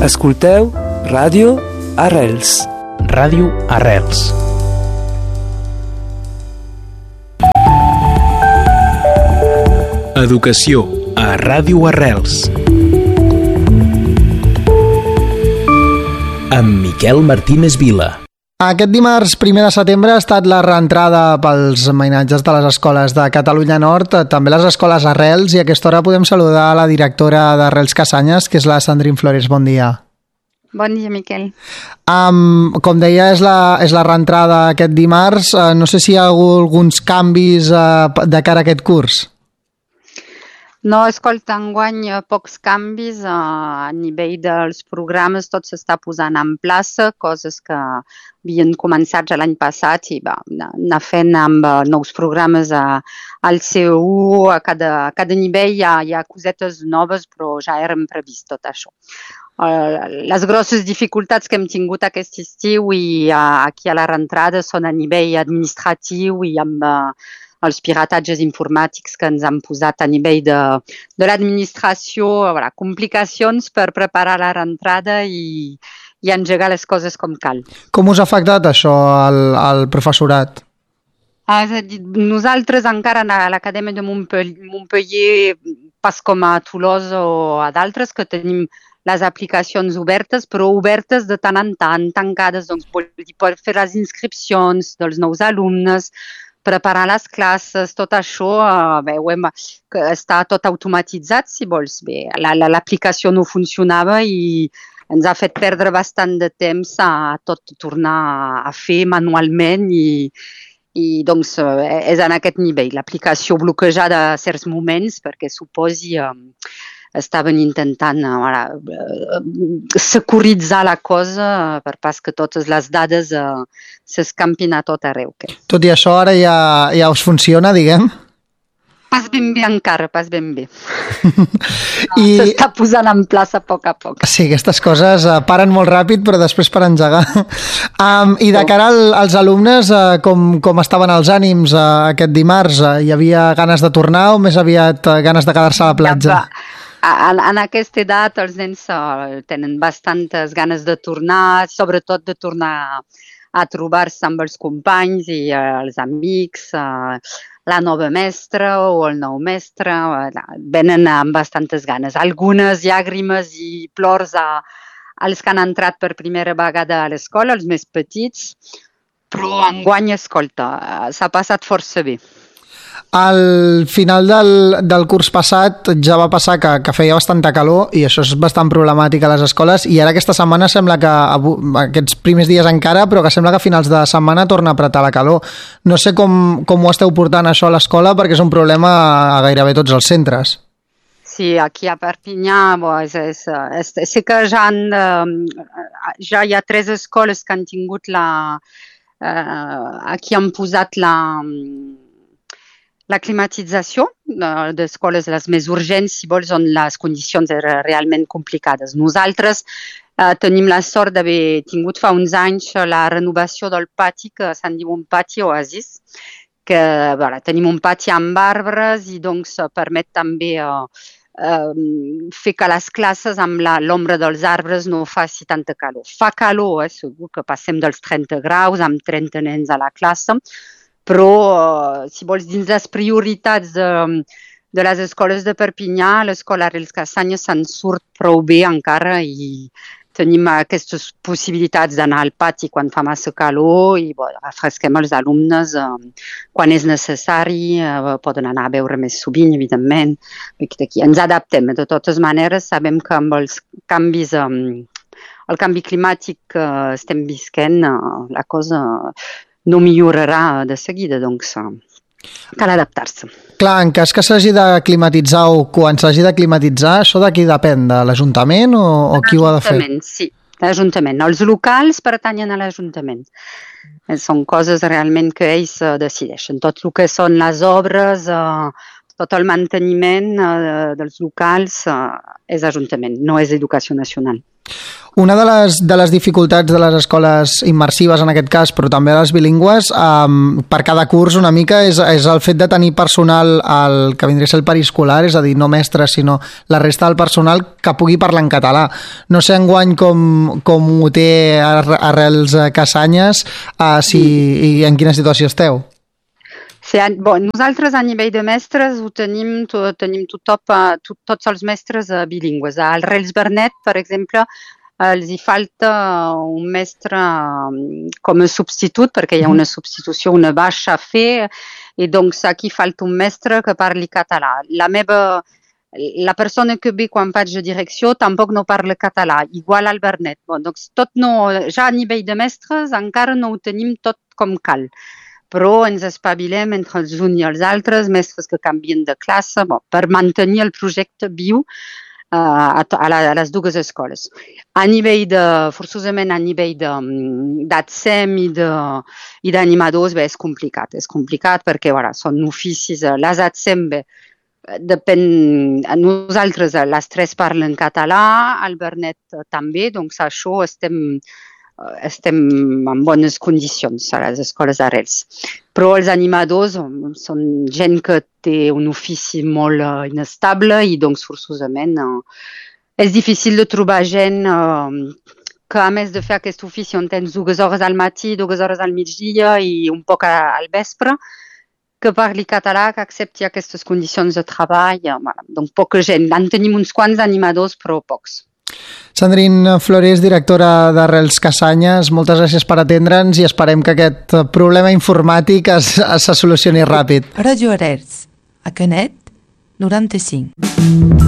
Escolteu Ràdio Arrels. Ràdio Arrels. Educació a Ràdio Arrels. Amb Miquel Martínez Vila. Aquest dimarts 1 de setembre ha estat la reentrada pels mainatges de les escoles de Catalunya Nord, també les escoles Arrels, i a aquesta hora podem saludar la directora d'Arrels Cassanyes, que és la Sandrine Flores. Bon dia. Bon dia, Miquel. Com deia, és la reentrada aquest dimarts. No sé si hi ha alguns canvis de cara a aquest curs. No, escolta, enguany pocs canvis a nivell dels programes, tot s'està posant en plaça, coses que havien començat ja l'any passat i anar fent amb nous programes al CEU, a cada nivell hi ha cosetes noves, però ja érem previst tot això. Les grosses dificultats que hem tingut aquest estiu i aquí a la reentrada són a nivell administratiu i amb els piratatges informàtics que ens han posat a nivell de l'administració, complicacions per preparar la reentrada i engegar les coses com cal. Com us ha afectat això al professorat? És a dir, nosaltres encara a l'Acadèmia de Montpellier, pas com a Tolosa o a d'altres, que tenim les aplicacions obertes, però obertes de tant en tant, tancades, doncs vol dir per fer les inscripcions dels nous alumnes, preparar les classes, tot això, que està tot automatitzat, si vols. Bé, l'aplicació no funcionava i ens ha fet perdre bastant de temps a tot tornar a fer manualment i doncs és en aquest nivell. L'aplicació bloquejada a certs moments perquè suposi estaven intentant securitzar la cosa per pas que totes les dades s'escampin a tot arreu. Tot i això ara ja us funciona, diguem? Pas ben bé encara, pas ben bé. S'està posant en plaça a poc a poc. Sí, aquestes coses paren molt ràpid però després per engegar. I de cara als alumnes, com estaven els ànims aquest dimarts? Hi havia ganes de tornar o més aviat ganes de quedar-se a la platja? En aquesta edat els nens tenen bastantes ganes de tornar, sobretot de tornar a trobar-se amb els companys i els amics, la nova mestra o el nou mestre, venen amb bastantes ganes. Algunes llàgrimes i plors als que han entrat per primera vegada a l'escola, els més petits, però enguany, escolta, s'ha passat força bé. Al final del curs passat ja va passar que feia bastanta calor i això és bastant problemàtic a les escoles i ara aquesta setmana sembla que, aquests primers dies encara, però que sembla que a finals de setmana torna a apretar la calor. No sé com ho esteu portant això a l'escola perquè és un problema a gairebé tots els centres. Sí, aquí a Perpinyà sí que ja hi ha 3 escoles que han tingut aquí han posat la climatització d'escoles les més urgents, si vols, on les condicions eren realment complicades. Nosaltres tenim la sort d'haver tingut fa uns anys la renovació del pati, que se'n diu un pati oasis, que tenim un pati amb arbres i doncs permet també fer que les classes amb l'ombra dels arbres no faci tanta calor. Fa calor, segur que passem dels 30 graus amb 30 nens a la classe, però, si vols, dins les prioritats de les escoles de Perpinyà, l'escola Arrels Cassanyes se'n surt prou bé encara i tenim aquestes possibilitats d'anar al pati quan fa massa calor i refresquem els alumnes quan és necessari, poden anar a veure més sovint, evidentment. Ens adaptem, de totes maneres, sabem que amb els canvis, el canvi climàtic que estem visquent, la cosa no millorarà de seguida, doncs cal adaptar-se. Clar, en cas que s'hagi de climatitzar o quan s'hagi de climatitzar, això de qui depèn? De l'Ajuntament o qui ho ha de fer? L'Ajuntament, sí, l'Ajuntament. Els locals pertanyen a l'Ajuntament. Són coses realment que ells decideixen. Tot el que són les obres, tot el manteniment dels locals és Ajuntament, no és Educació Nacional. Una de les dificultats de les escoles immersives, en aquest cas, però també de les bilingües, per cada curs una mica és el fet de tenir personal que vindria a ser el periscolar, és a dir, no mestres, sinó la resta del personal que pugui parlar en català. No sé enguany com ho té Arrels Cassanyes i en quina situació esteu. Sí, nosaltres a nivell de mestres ho tenim tots els mestres bilingües. A Arrels Vernet, per exemple, els hi falta un mestre com a substitut, perquè hi ha una substitució, una baixa a fer, i doncs aquí falta un mestre que parli català. La persona que ve quan faig de direcció tampoc no parla català, igual al Vernet. Doncs ja a nivell de mestres encara no ho tenim tot com cal, però ens espavilem entre els uns i els altres, mestres que canvien de classe, per mantenir el projecte viu a les dues escoles. Forçosament a nivell d'ATSEM i d'animadors és complicat. És complicat perquè són oficis. Les ATSEM, nosaltres les tres parlen català, al Vernet també, doncs això estem en bones condicions a les escoles d'Arrels. Però els animadors són gent que té un ofici molt inestable i doncs forçosament és difícil de trobar gent que a més de fer aquest ofici on tens 2 hores al matí, 2 hores al migdia i un poc al vespre, que parli català, que accepti aquestes condicions de treball. Donc poca gent. En tenim uns quants animadors, però pocs. Sandrine Flores, directora d'Arrels Cassanyes, moltes gràcies per atendre'ns i esperem que aquest problema informàtic se solucioni ràpid. Radio Arrels, a Canet, 95.